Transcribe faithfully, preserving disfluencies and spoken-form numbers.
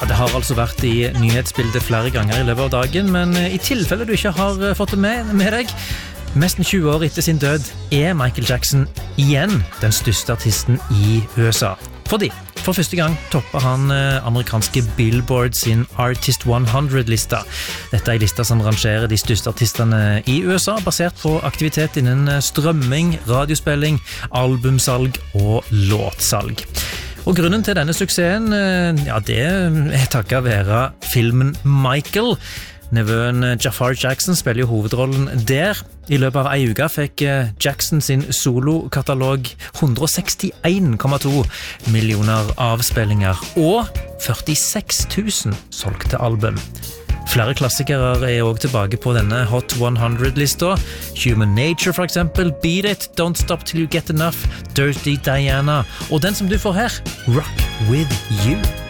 Det har altså vært i nyhetsbildet flere ganger i løpet av dagen, men i tilfelle du ikke har fått det med, med deg, nesten tjue år etter sin død er Michael Jackson igjen den største artisten i U S A. Fordi, for første gang topper han amerikanske Billboard sin Artist hundre-lista. Dette er en lista som rangerer de største artistene i U S A, basert på aktivitet innen strømming, radiospilling, albumsalg og låtsalg. Og grunnen til denne suksessen, ja, det er takket være filmen Michael. Nevøen Jafar Jackson spiller jo hovedrollen der. I løpet av ei uke fikk Jackson sin solokatalog one hundred sixty-one komma to millioner avspillinger og førtiseks tusen solgte album. Flere klassikere er også tilbake på denne Hot hundre-lista. Human Nature for eksempel, Beat It, Don't Stop Till You Get Enough, Dirty Diana, og den som du får her, Rock With You.